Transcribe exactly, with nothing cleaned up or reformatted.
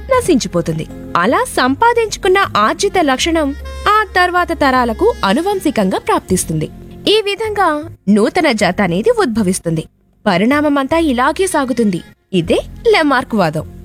నశించిపోతుంది. అలా సంపాదించుకున్న ఆర్జిత లక్షణం ఆ తర్వాత తరాలకు అనువంశికంగా ప్రాప్తిస్తుంది. ఈ విధంగా నూతన జాతి అనేది ఉద్భవిస్తుంది. పరిణామమంతా ఇలాగే సాగుతుంది. ఇదే లెమార్క్ వాదం.